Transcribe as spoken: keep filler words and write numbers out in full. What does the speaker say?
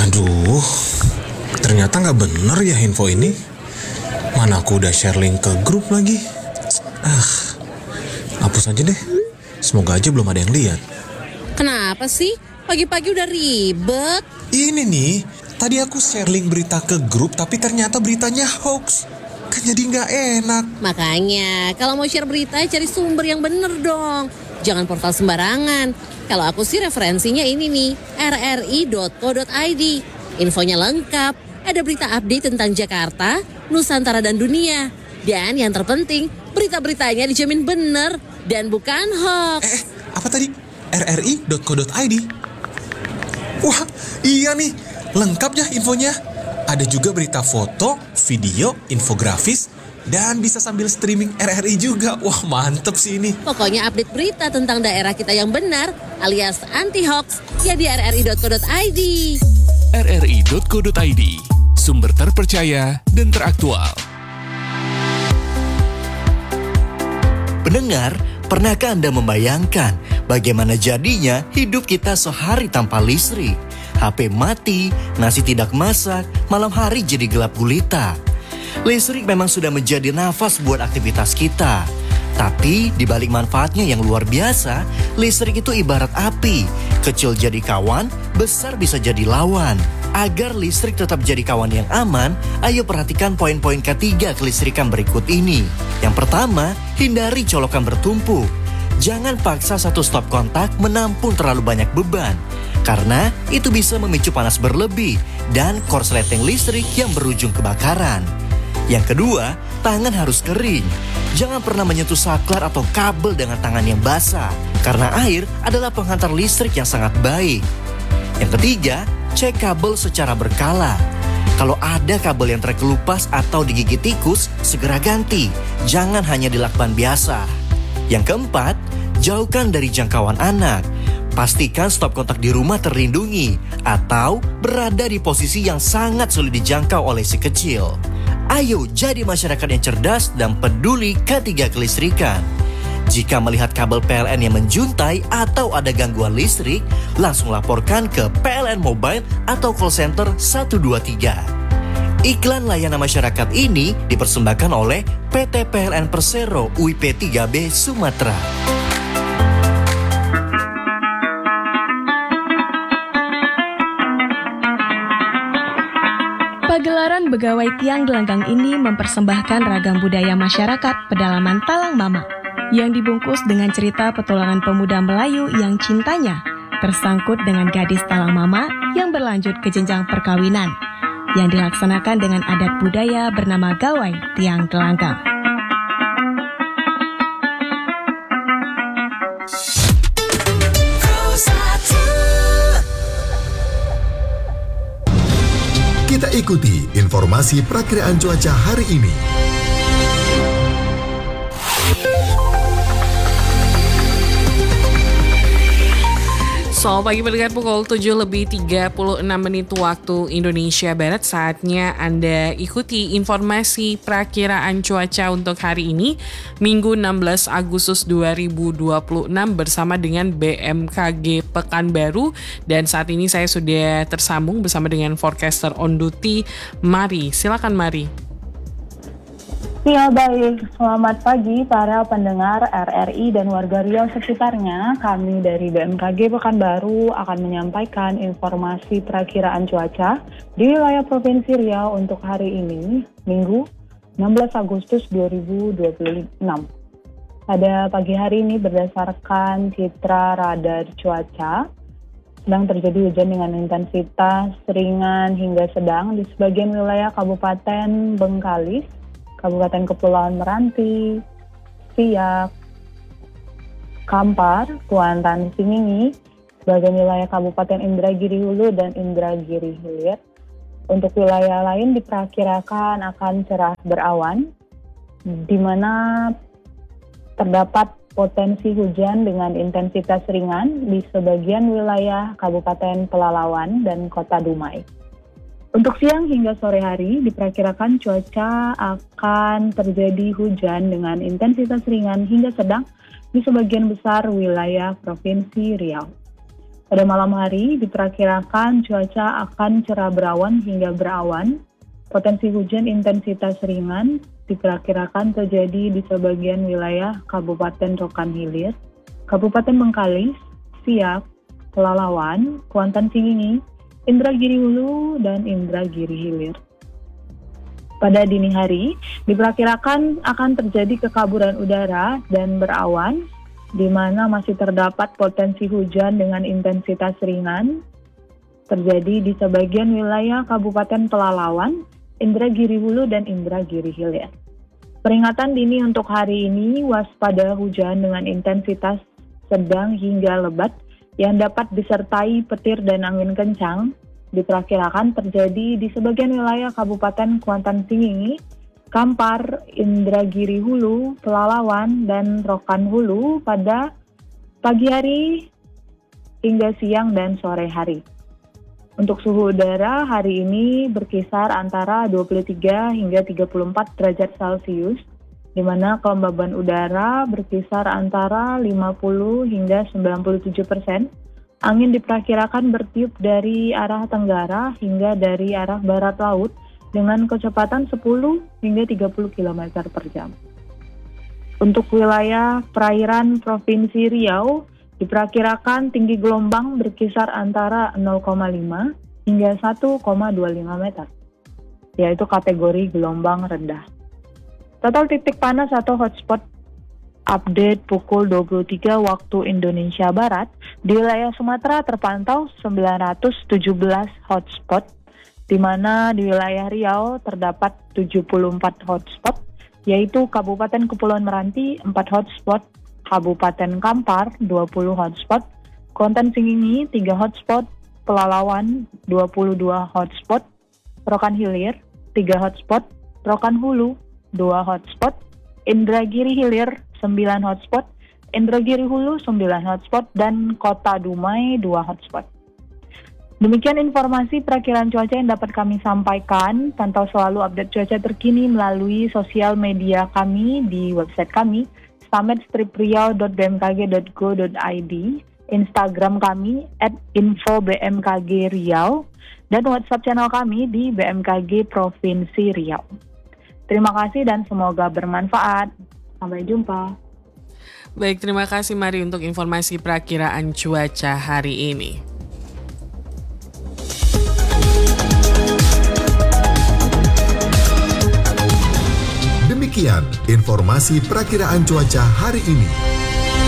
Aduh, ternyata gak bener ya info ini. Mana aku udah share link ke grup lagi. Ah, hapus aja deh. Semoga aja belum ada yang lihat. Kenapa sih? Pagi-pagi udah ribet. Ini nih, tadi aku share link berita ke grup tapi ternyata beritanya hoax. Kan jadi gak enak. Makanya, kalau mau share berita cari sumber yang bener dong. Jangan portal sembarangan. Kalau aku sih referensinya ini nih, r r i dot co dot i d. Infonya lengkap, ada berita update tentang Jakarta, Nusantara dan dunia. Dan yang terpenting, berita-beritanya dijamin bener dan bukan hoax. Eh, apa tadi? r r i dot co dot i d. Wah, iya nih, lengkap ya infonya. Ada juga berita foto, video, infografis, dan bisa sambil streaming R R I juga. Wah, mantep sih ini. Pokoknya update berita tentang daerah kita yang benar alias anti-hoax ya di r r i dot co dot i d. r r i dot co dot i d, sumber terpercaya dan teraktual. Pendengar, pernahkah Anda membayangkan bagaimana jadinya hidup kita sehari tanpa listrik? H P mati, nasi tidak masak, malam hari jadi gelap gulita. Listrik memang sudah menjadi nafas buat aktivitas kita. Tapi di balik manfaatnya yang luar biasa, listrik itu ibarat api. Kecil jadi kawan, besar bisa jadi lawan. Agar listrik tetap jadi kawan yang aman, ayo perhatikan poin-poin ketiga kelistrikan berikut ini. Yang pertama, hindari colokan bertumpuk. Jangan paksa satu stop kontak menampung terlalu banyak beban. Karena itu bisa memicu panas berlebih dan korsleting listrik yang berujung kebakaran. Yang kedua, tangan harus kering. Jangan pernah menyentuh saklar atau kabel dengan tangan yang basah, karena air adalah penghantar listrik yang sangat baik. Yang ketiga, cek kabel secara berkala. Kalau ada kabel yang terkelupas atau digigit tikus, segera ganti. Jangan hanya di lakban biasa. Yang keempat, jauhkan dari jangkauan anak. Pastikan stop kontak di rumah terlindungi atau berada di posisi yang sangat sulit dijangkau oleh si kecil. Ayo jadi masyarakat yang cerdas dan peduli ketiga kelistrikan. Jika melihat kabel P L N yang menjuntai atau ada gangguan listrik, langsung laporkan ke P L N Mobile atau call center satu dua tiga. Iklan layanan masyarakat ini dipersembahkan oleh P T P L N Persero U I P tiga B Sumatera. Pagelaran Begawai Tiang Gelanggang ini mempersembahkan ragam budaya masyarakat pedalaman Talang Mama yang dibungkus dengan cerita petualangan pemuda Melayu yang cintanya tersangkut dengan gadis Talang Mama yang berlanjut ke jenjang perkawinan yang dilaksanakan dengan adat budaya bernama Gawai Tiang Gelanggang. Kita ikuti informasi perakiraan cuaca hari ini. Selamat pagi pendengar, pukul tujuh lebih tiga puluh enam menit waktu Indonesia Barat. Saatnya Anda ikuti informasi perakiraan cuaca untuk hari ini, Minggu enam belas Agustus dua ribu dua puluh enam bersama dengan B M K G Pekanbaru. Dan saat ini saya sudah tersambung bersama dengan forecaster on duty, Mari. Silakan Mari. Ya baik, selamat pagi para pendengar R R I dan warga Riau sekitarnya. Kami dari B M K G Pekanbaru akan menyampaikan informasi perakiraan cuaca di wilayah Provinsi Riau untuk hari ini, Minggu enam belas Agustus dua ribu dua puluh enam. Pada pagi hari ini berdasarkan citra radar cuaca, sedang terjadi hujan dengan intensitas ringan hingga sedang di sebagian wilayah Kabupaten Bengkalis, Kabupaten Kepulauan Meranti, Siak, Kampar, Kuantan, Singingi, sebagian wilayah Kabupaten Indragiri Hulu dan Indragiri Hilir. Untuk wilayah lain diperkirakan akan cerah berawan, di mana terdapat potensi hujan dengan intensitas ringan di sebagian wilayah Kabupaten Pelalawan dan Kota Dumai. Untuk siang hingga sore hari, diperkirakan cuaca akan terjadi hujan dengan intensitas ringan hingga sedang di sebagian besar wilayah Provinsi Riau. Pada malam hari diperkirakan cuaca akan cerah berawan hingga berawan. Potensi hujan intensitas ringan diperkirakan terjadi di sebagian wilayah Kabupaten Rokan Hilir, Kabupaten Bengkalis, Siak, Pelalawan, Kuantan Singingi, Indragiri Hulu, dan Indragiri Hilir. Pada dini hari, diperkirakan akan terjadi kekaburan udara dan berawan, di mana masih terdapat potensi hujan dengan intensitas ringan, terjadi di sebagian wilayah Kabupaten Pelalawan, Indragiri Hulu, dan Indragiri Hilir. Peringatan dini untuk hari ini waspada hujan dengan intensitas sedang hingga lebat yang dapat disertai petir dan angin kencang diperkirakan terjadi di sebagian wilayah Kabupaten Kuantan Singingi, Kampar, Indragiri Hulu, Pelalawan, dan Rokan Hulu pada pagi hari hingga siang dan sore hari. Untuk suhu udara hari ini berkisar antara dua puluh tiga hingga tiga puluh empat derajat Celcius, di mana kelembaban udara berkisar antara lima puluh hingga sembilan puluh tujuh persen. Angin diperkirakan bertiup dari arah tenggara hingga dari arah barat laut dengan kecepatan sepuluh hingga tiga puluh kilometer per jam. Untuk wilayah perairan Provinsi Riau, diperkirakan tinggi gelombang berkisar antara nol koma lima hingga satu koma dua lima meter, yaitu kategori gelombang rendah. Total titik panas atau hotspot update pukul dua puluh tiga waktu Indonesia Barat, di wilayah Sumatera terpantau sembilan ratus tujuh belas hotspot, di mana di wilayah Riau terdapat tujuh puluh empat hotspot, yaitu Kabupaten Kepulauan Meranti empat hotspot, Kabupaten Kampar dua puluh hotspot, Kuantan Singingi tiga hotspot, Pelalawan dua puluh dua hotspot, Rokan Hilir tiga hotspot, Rokan Hulu dua hotspot, Indragiri Hilir sembilan hotspot, Indragiri Hulu sembilan hotspot, dan Kota Dumai dua hotspot. Demikian informasi perakiraan cuaca yang dapat kami sampaikan. Pantau selalu update cuaca terkini melalui sosial media kami di website kami samet strip riau dot b m k g dot go dot i d, Instagram kami at info b m k g riau, dan WhatsApp channel kami di B M K G Provinsi Riau. Terima kasih dan semoga bermanfaat. Sampai jumpa. Baik, terima kasih Mari untuk informasi perakiraan cuaca hari ini. Demikian informasi perakiraan cuaca hari ini.